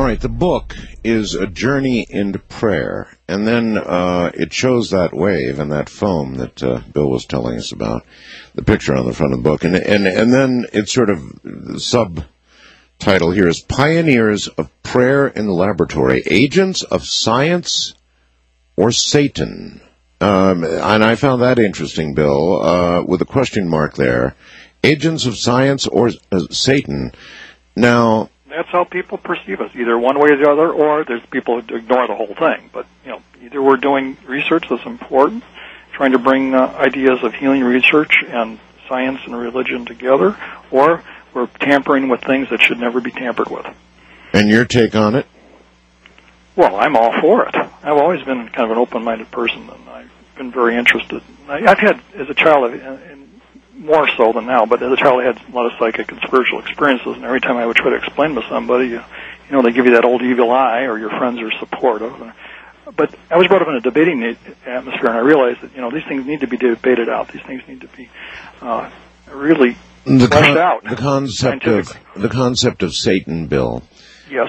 All right, the book is A Journey into Prayer, and then it shows that wave and that foam that Bill was telling us about, the picture on the front of the book, and then it's sort of the subtitle here is Pioneers of Prayer in the Laboratory, Agents of Science or Satan. And I found that interesting, Bill, with a question mark there. Agents of Science or Satan. Now, that's how people perceive us, either one way or the other, or there's people who ignore the whole thing. But, either we're doing research that's important, trying to bring ideas of healing research and science and religion together, or we're tampering with things that should never be tampered with. And your take on it? Well, I'm all for it. I've always been kind of an open-minded person, and I've been very interested. I've had, as a child, more so than now, but as a child I had a lot of psychic and spiritual experiences, and every time I would try to explain to somebody, they give you that old evil eye, or your friends are supportive. But I was brought up in a debating atmosphere, and I realized that, these things need to be debated out. These things need to be really fleshed out. The concept of Satan, Bill. Yes.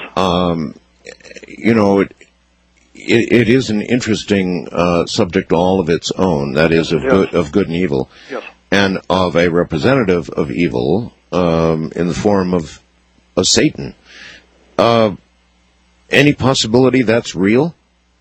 It is an interesting subject all of its own, that is, of good and evil. Yes. And of a representative of evil in the form of a Satan. Any possibility that's real?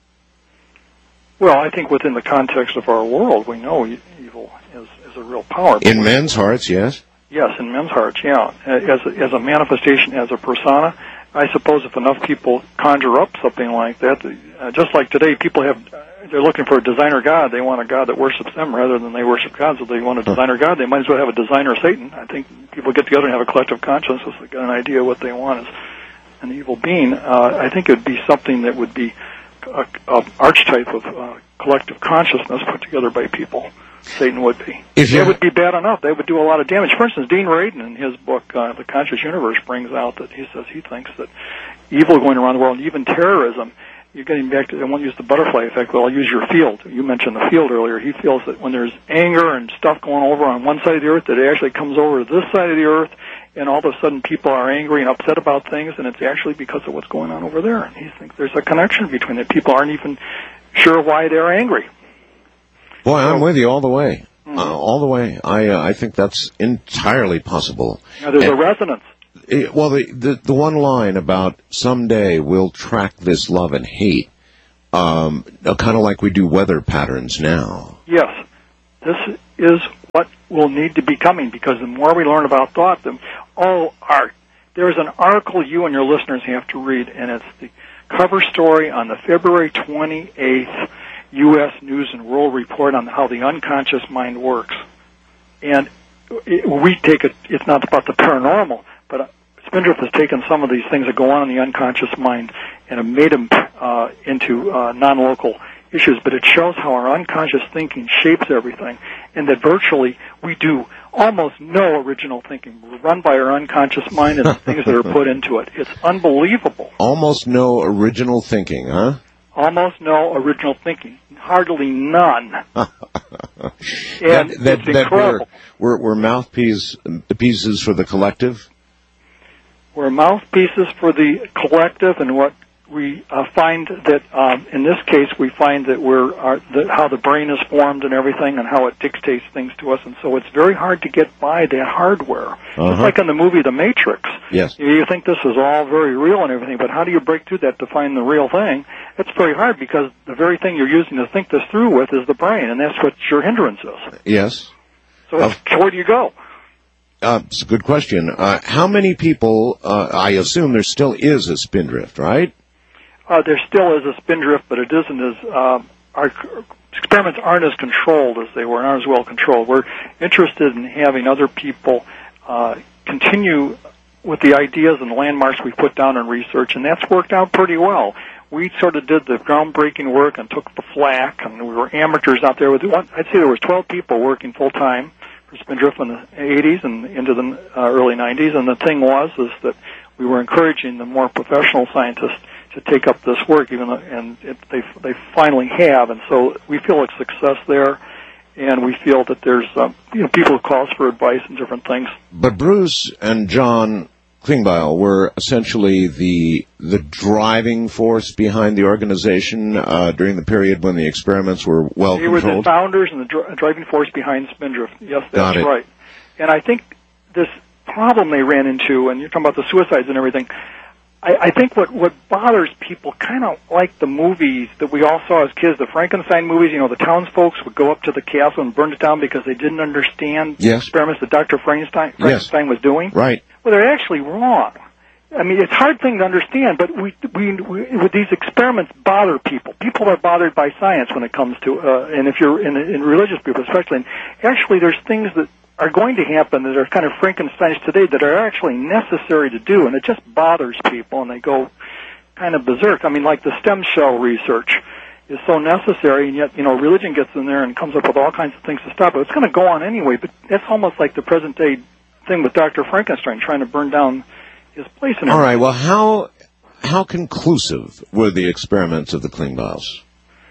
Well, I think within the context of our world, we know evil is a real power. In men's hearts, yes? Yes, in men's hearts, yeah. As a manifestation, as a persona, I suppose if enough people conjure up something like that, just like today, they're looking for a designer god. They want a god that worships them rather than they worship God, so they want a designer god. They might as well have a designer Satan. I think people get together and have a collective consciousness. They get an idea of what they want as an evil being. I think it would be something that would be an archetype of collective consciousness put together by people. Satan would be. It would be bad enough. They would do a lot of damage. For instance, Dean Radin, in his book, The Conscious Universe, brings out that he says he thinks that evil going around the world, and even terrorism, you're getting back to, I won't use the butterfly effect, but I'll use your field. You mentioned the field earlier. He feels that when there's anger and stuff going over on one side of the earth, that it actually comes over to this side of the earth, and all of a sudden people are angry and upset about things, and it's actually because of what's going on over there. And he thinks there's a connection between it. People aren't even sure why they're angry. Boy, I'm with you all the way. All the way. I think that's entirely possible. Now, there's a resonance. Well, the one line about someday we'll track this love and hate, kind of like we do weather patterns now. Yes. This is what will need to be coming, because the more we learn about thought, there's an article you and your listeners have to read, and it's the cover story on the February 28th U.S. News and World Report on how the unconscious mind works. And it's not about the paranormal, but Spindrift has taken some of these things that go on in the unconscious mind and have made them into non-local issues, but it shows how our unconscious thinking shapes everything, and that virtually we do almost no original thinking. We're run by our unconscious mind and the things that are put into it. It's unbelievable. Almost no original thinking, huh? Almost no original thinking. Hardly none. And it's incredible. We're mouthpieces for the collective? We're mouthpieces for the collective, and what we find that, in this case, we find that how the brain is formed and everything, and how it dictates things to us, and so it's very hard to get by that hardware. It's like in the movie The Matrix. Yes. You think this is all very real and everything, but how do you break through that to find the real thing? It's very hard, because the very thing you're using to think this through with is the brain, and that's what your hindrance is. Yes. So where do you go? It's a good question. How many people, I assume there still is a Spindrift, right? There still is a Spindrift, but it isn't as, our experiments aren't as controlled as they were, aren't as well controlled. We're interested in having other people continue with the ideas and landmarks we put down in research, and that's worked out pretty well. We sort of did the groundbreaking work and took the flak, and we were amateurs out there. I'd say there was 12 people working full-time for Spindrift in the 80s and into the early 90s, and the thing was that we were encouraging the more professional scientists to take up this work, they finally have, and so we feel a success there, and we feel that there's people who call us for advice and different things. But Bruce and John, Klingbeil were essentially the driving force behind the organization during the period when the experiments were well controlled? They were the founders and the driving force behind Spindrift. Yes, that's right. And I think this problem they ran into, and you're talking about the suicides and everything, I think what bothers people, kind of like the movies that we all saw as kids, the Frankenstein movies, the townsfolk would go up to the castle and burn it down because they didn't understand the experiments that Dr. Frankenstein was doing. Right. Well, they're actually wrong. I mean, it's a hard thing to understand, but we with these experiments bother people. People are bothered by science when it comes to, and if you're in religious people especially, and actually there's things that are going to happen that are kind of Frankensteins today that are actually necessary to do, and it just bothers people, and they go kind of berserk. I mean, like the stem cell research is so necessary, and yet, religion gets in there and comes up with all kinds of things to stop it. It's going to go on anyway, but that's almost like the present-day thing with Dr. Frankenstein trying to burn down his place in it. All right, well, how conclusive were the experiments of the Klingbeils?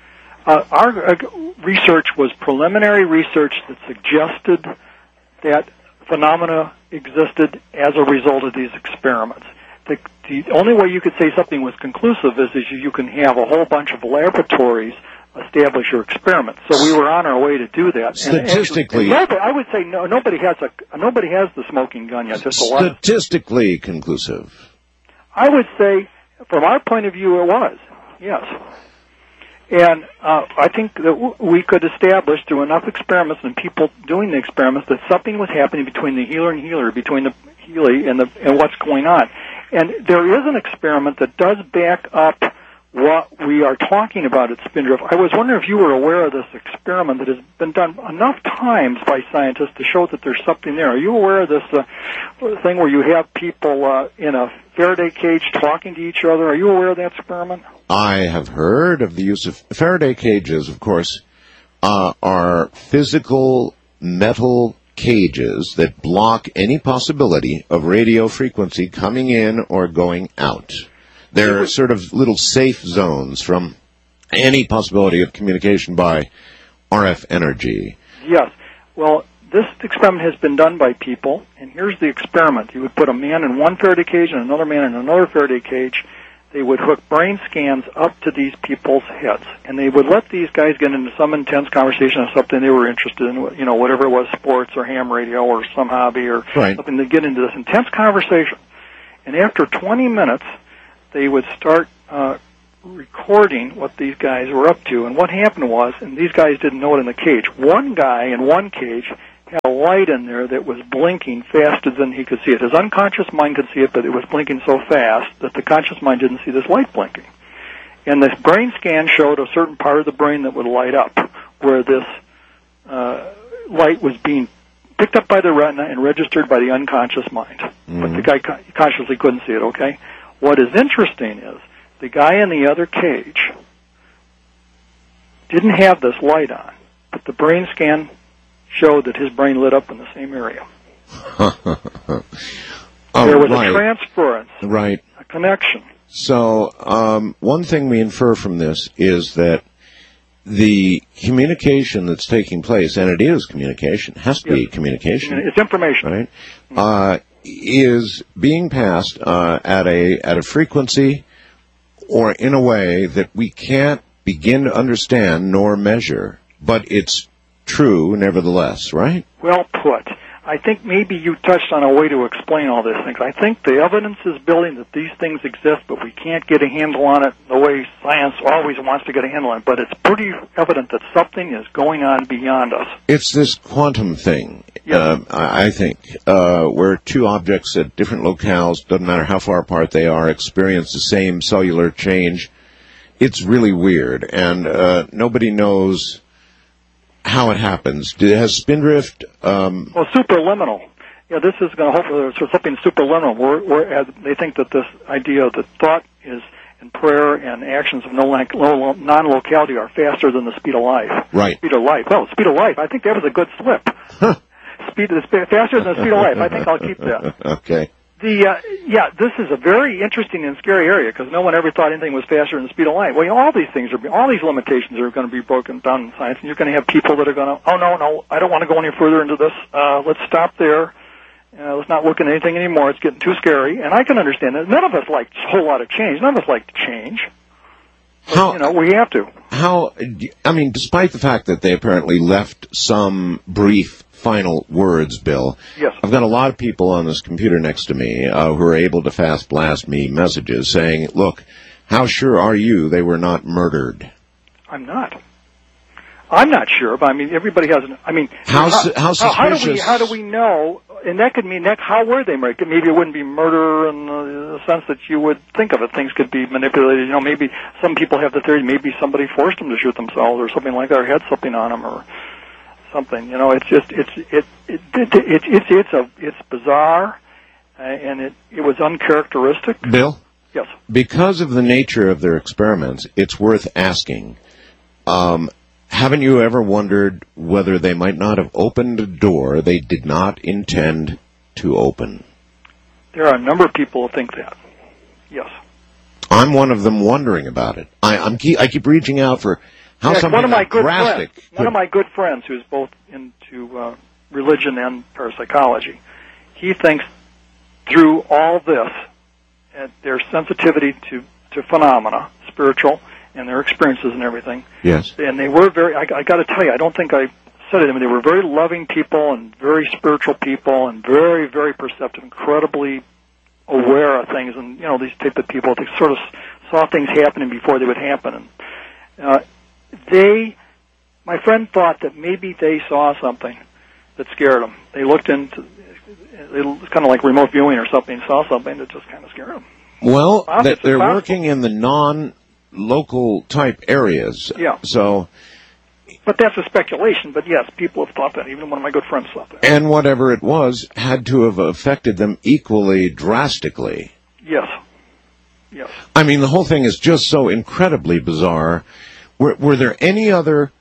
Our research was preliminary research that suggested that phenomena existed as a result of these experiments. The only way you could say something was conclusive is you can have a whole bunch of laboratories establish your experiments. So we were on our way to do that. Statistically, I would say nobody has the smoking gun yet. Just statistically conclusive. I would say, from our point of view, it was, yes. And I think that we could establish through enough experiments and people doing the experiments that something was happening between the healer and healer, between the Healy and what's going on. And there is an experiment that does back up what we are talking about at Spindrift. I was wondering if you were aware of this experiment that has been done enough times by scientists to show that there's something there. Are you aware of this thing where you have people in a Faraday cage talking to each other? Are you aware of that experiment? I have heard of the use of Faraday cages, of course, are physical metal cages that block any possibility of radio frequency coming in or going out. They're sort of little safe zones from any possibility of communication by RF energy. Yes. Well, this experiment has been done by people, and here's the experiment. You would put a man in one Faraday cage and another man in another Faraday cage. They would hook brain scans up to these people's heads, and they would let these guys get into some intense conversation on something they were interested in, whatever it was, sports or ham radio or some hobby or something, to get into this intense conversation. And after 20 minutes, they would start recording what these guys were up to. And what happened was, and these guys didn't know it in the cage, one guy in one cage had a light in there that was blinking faster than he could see it. His unconscious mind could see it, but it was blinking so fast that the conscious mind didn't see this light blinking. And this brain scan showed a certain part of the brain that would light up, where this light was being picked up by the retina and registered by the unconscious mind. Mm-hmm. But the guy consciously couldn't see it, okay? What is interesting is the guy in the other cage didn't have this light on, but the brain scan showed that his brain lit up in the same area. There was a transference, a connection. So one thing we infer from this is that the communication that's taking place, and it is communication, has to be communication. It's information. Right? Is being passed at a frequency or in a way that we can't begin to understand nor measure, but it's true nevertheless, right? Well put. I think maybe you touched on a way to explain all these things. I think the evidence is building that these things exist, but we can't get a handle on it the way science always wants to get a handle on it. But it's pretty evident that something is going on beyond us. It's this quantum thing, I think, where two objects at different locales, doesn't matter how far apart they are, experience the same cellular change. It's really weird, and nobody knows how it happens. Has Spindrift... Well, superliminal. Yeah, this is going to hopefully there's something superliminal. They think that this idea that thought is and prayer and actions of non-locality are faster than the speed of light. Right. Speed of light. Well, speed of light. I think that was a good slip. Speed is faster than the speed of light. I think I'll keep that. Okay. This is a very interesting and scary area because no one ever thought anything was faster than the speed of light. Well, all these limitations are going to be broken down in science, and you're going to have people that are going to, oh no, I don't want to go any further into this. Let's stop there, Let's not look at anything anymore. It's getting too scary. And I can understand that. None of us like a whole lot of change. None of us like to change. But, we have to. Despite the fact that they apparently left some brief final words, Bill, yes. I've got a lot of people on this computer next to me who are able to fast blast me messages saying, look, how sure are you they were not murdered? I'm not sure, but everybody has how suspicious? How do we know? And that could mean how were they murdered? Maybe it wouldn't be murder in the sense that you would think of it. Things could be manipulated. Maybe some people have the theory maybe somebody forced them to shoot themselves or something like that, or had something on them or something. It's just it's bizarre, and it was uncharacteristic. Bill? Yes. Because of the nature of their experiments, it's worth asking. Haven't you ever wondered whether they might not have opened a door they did not intend to open? There are a number of people who think that. Yes. I'm one of them wondering about it. I keep reaching out for how something one of my good drastic. One of my good friends, who's both into religion and parapsychology, he thinks through all this, their sensitivity to phenomena, spiritual, and their experiences and everything. Yes. And they were very, I got to tell you, I don't think I said it, they were very loving people and very spiritual people and very, very perceptive, incredibly aware of things. And, these type of people, they sort of saw things happening before they would happen. And my friend thought that maybe they saw something that scared them. They looked into, it was kind of like remote viewing or something, saw something that just kind of scared them. Well, they're working in the non-local type areas. Yeah. So. But that's a speculation. But yes, people have thought that. Even one of my good friends thought that. And whatever it was had to have affected them equally drastically. Yes. Yes. The whole thing is just so incredibly bizarre. Were there any other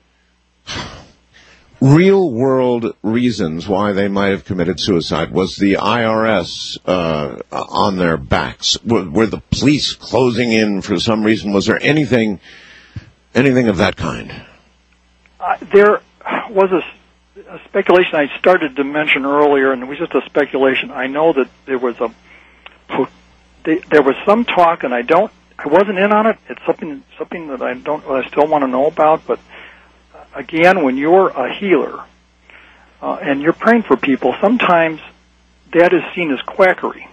real-world reasons why they might have committed suicide? Was the IRS on their backs? Were the police closing in for some reason? Was there anything of that kind? There was a speculation I started to mention earlier, and it was just a speculation. I know that there was some talk, and I wasn't in on it. It's something that I still want to know about, but. Again, when you're a healer and you're praying for people, sometimes that is seen as quackery.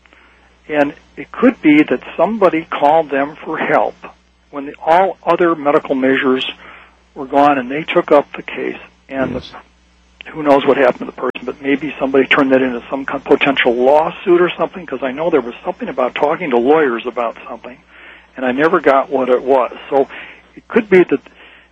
And it could be that somebody called them for help when all other medical measures were gone, and they took up the case. And who knows what happened to the person, but maybe somebody turned that into some kind of potential lawsuit or something, because I know there was something about talking to lawyers about something, and I never got what it was. So it could be that.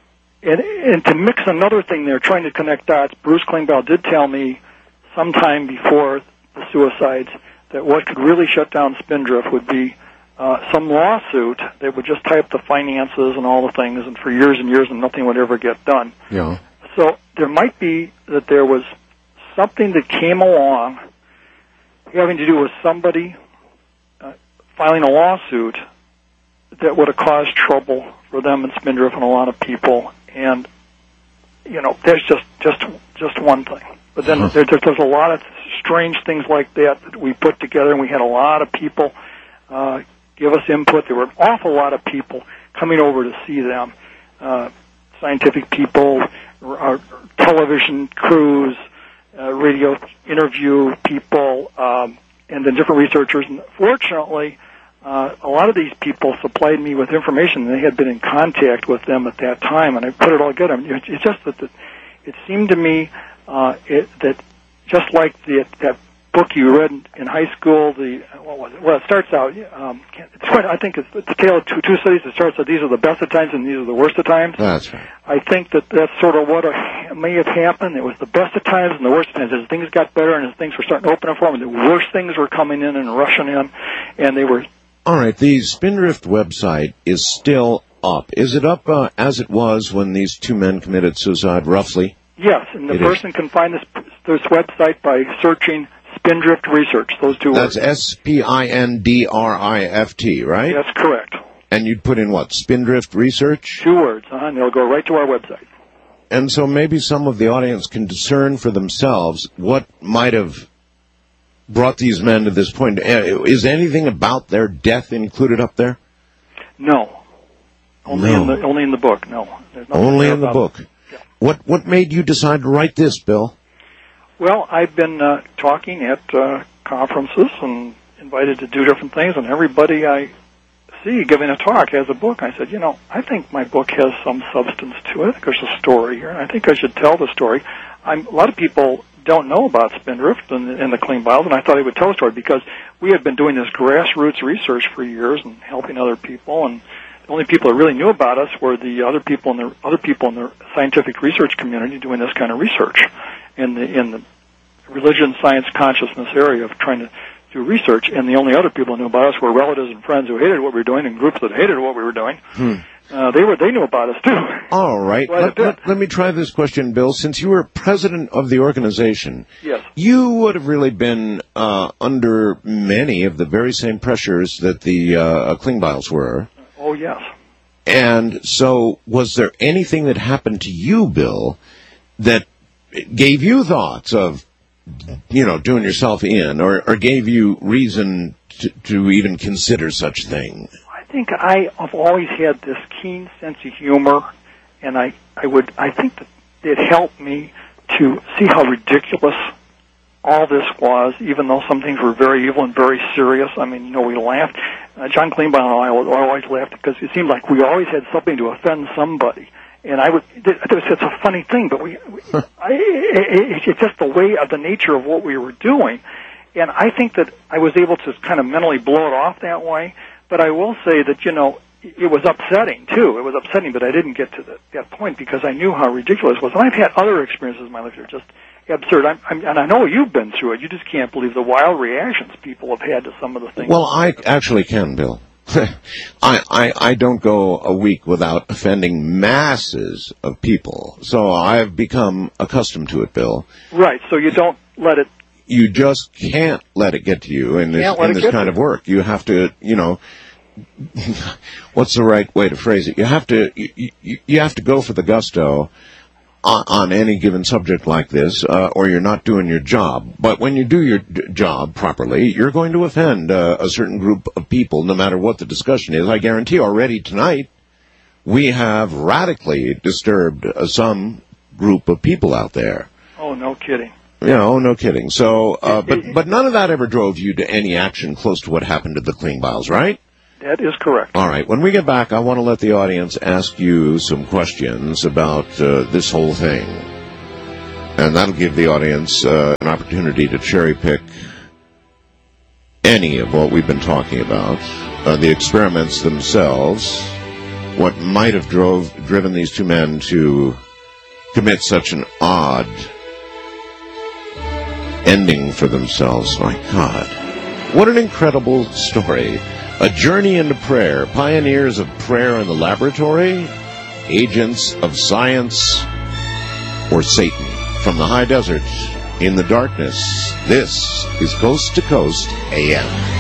And to mix another thing there, trying to connect dots, Bruce Klingbeil did tell me sometime before the suicides that what could really shut down Spindrift would be some lawsuit that would just tie up the finances and all the things, and for years and years, and nothing would ever get done. Yeah. So there might be that there was something that came along having to do with somebody filing a lawsuit that would have caused trouble for them and Spindrift and a lot of people. And, there's just one thing. But then there's a lot of strange things like that we put together, and we had a lot of people give us input. There were an awful lot of people coming over to see them, scientific people, television crews, radio interview people, and then different researchers. And fortunately, a lot of these people supplied me with information. They had been in contact with them at that time, and I put it all together. It's just that it seemed to me that just like that book you read in high school, what was it? Well, it starts out. I think it's the tale of two cities. It starts out, these are the best of times and these are the worst of times. That's right. I think that's sort of what may have happened. It was the best of times and the worst of times. As things got better and as things were starting to open up for them, the worst things were coming in and rushing in, and they were. All right, the Spindrift website is still up. Is it up as it was when these two men committed suicide, roughly? Yes, and the person can find this website by searching Spindrift Research, those two words. That's SPINDRIFT, right? That's correct. And you'd put in what, Spindrift Research? 2 words, and they'll go right to our website. And so maybe some of the audience can discern for themselves what might have brought these men to this point. Is anything about their death included up there? No. Only in the book. No. Only in the book. Yeah. What made you decide to write this, Bill? Well, I've been talking at conferences and invited to do different things, and everybody I see giving a talk has a book. I said, I think my book has some substance to it. I think there's a story here, and I think I should tell the story. A lot of people don't know about Spindrift and the Clean Biles, and I thought I would tell a story because we had been doing this grassroots research for years and helping other people, and the only people that really knew about us were the other people in the scientific research community doing this kind of research in the religion, science, consciousness area of trying to do research. And the only other people who knew about us were relatives and friends who hated what we were doing and groups that hated what we were doing. They knew about us too. All right. Let me try this question, Bill. Since you were president of the organization, yes, you would have really been under many of the very same pressures that the Klingbeils were. Oh, yes. And so was there anything that happened to you, Bill, that gave you thoughts of, doing yourself in or gave you reason to even consider such thing? I think I have always had this keen sense of humor, and I think that it helped me to see how ridiculous all this was, even though some things were very evil and very serious. I mean, we laughed. John Klingbeil and I always laughed because it seemed like we always had something to offend somebody. And it's a funny thing, but it's just the way of the nature of what we were doing. And I think that I was able to kind of mentally blow it off that way. But I will say that, it was upsetting, too. It was upsetting, but I didn't get to that point because I knew how ridiculous it was. And I've had other experiences in my life that are just absurd. And I know you've been through it. You just can't believe the wild reactions people have had to some of the things. Well, I actually can, Bill. I don't go a week without offending masses of people. So I've become accustomed to it, Bill. Right, so you don't let it... You just can't let it get to you in this kind of work. You have to, what's the right way to phrase it? You have to go for the gusto on any given subject like this, or you're not doing your job. But when you do your job properly, you're going to offend a certain group of people, no matter what the discussion is. I guarantee already tonight we have radically disturbed some group of people out there. Oh, no kidding. No kidding. So, but none of that ever drove you to any action close to what happened to the Klingbeils, right? That is correct. All right. When we get back, I want to let the audience ask you some questions about this whole thing. And that'll give the audience an opportunity to cherry pick any of what we've been talking about. The experiments themselves, what might have driven these two men to commit such an odd ending for themselves. My God. What an incredible story. A journey into prayer. Pioneers of prayer in the laboratory. Agents of science. Or Satan. From the high desert, in the darkness, this is Coast to Coast AM.